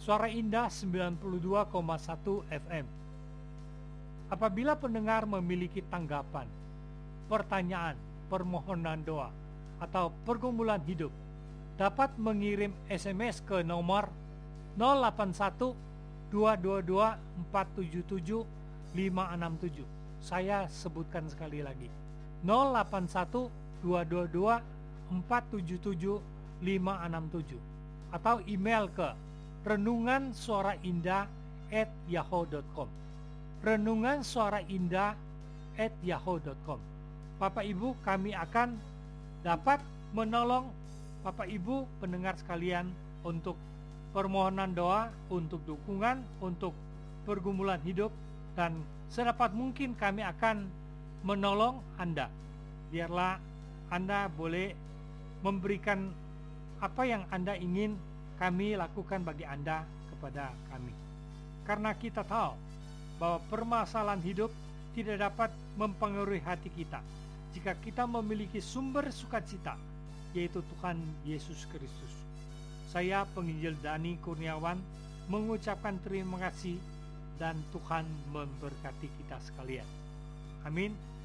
Suara Indah 92,1 FM. Apabila pendengar memiliki tanggapan, pertanyaan, permohonan doa, atau pergumulan hidup, dapat mengirim SMS ke nomor 081 222 477 567. Saya sebutkan sekali lagi, 081 222 477 567, atau email ke renungansuaraindah@yahoo.com. renungansuaraindah@yahoo.com. Bapak Ibu, kami akan dapat menolong Bapak Ibu pendengar sekalian untuk permohonan doa, untuk dukungan, untuk pergumulan hidup, dan sedapat mungkin kami akan menolong Anda. Biarlah Anda boleh memberikan apa yang Anda ingin kami lakukan bagi Anda kepada kami. Karena kita tahu bahwa permasalahan hidup tidak dapat mempengaruhi hati kita jika kita memiliki sumber sukacita, yaitu Tuhan Yesus Kristus. Saya penginjil Dani Kurniawan mengucapkan terima kasih, dan Tuhan memberkati kita sekalian. Amin.